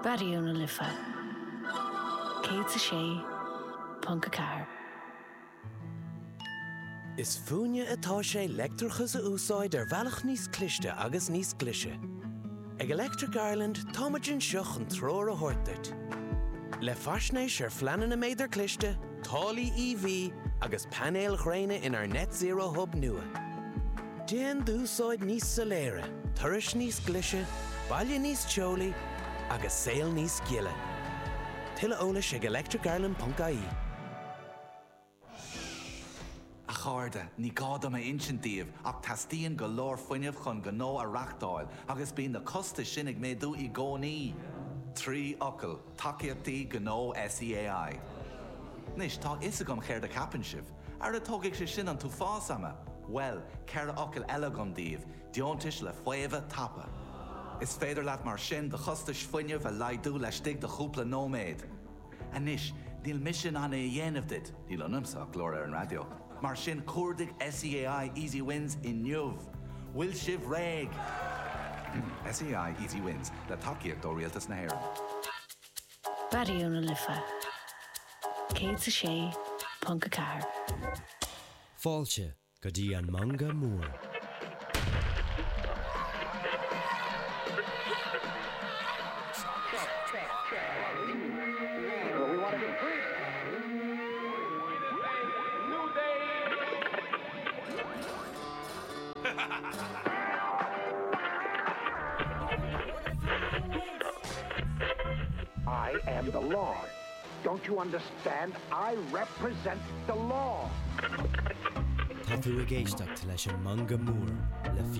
Bariúna lifa. Céad sé, Punca Car. Is fúne atá sé leictreachas a úsáid bhealach níos cliste agus níos clise. Ag Electric Ireland táimeann seach an tróir a thuirteart. Le faisnéis fleanan na méidir cliste, tálaí EV agus panéal chréine in net zero hub nua. Déan dúsáid níos soléire, turais níos clise, baile níos teolaí agus saol níos giile. Tuile eolais ag electricireland.ie. A cháirde, ní gáda mé insintíomh ach tastíonn go leor fuinneamh chun go nó a reachtáil agus bíonn na costa sin ag méadú i gcónaí. Trí ocail, takeíochtaí go nó SEAI. Nis, tá is agam chéir de capan sibh, ar a tógadh sé sin an tú fásama. Well, ceir ocail eile gom díomh, diontais le fuamh tapa. Is féidir leat mar sin de chostais fuinneamh a laidú le stig de chúpla nóméid. A nis, níl mission anna i dhéanamh dit, níl anamsa glór ar an radio. Mar sin cuardaigh SEAI Easy Wins in Newv. Will sibh réig. SEAI Easy Wins, le takeíocht ó rialtas na hÉireann. Bariúna lifa. Céad sé, Punca Car. Fáilte go dtí an manga mór. I am the law. Don't you understand? I represent the law. Tá tú a géisteacht leis an manga mór le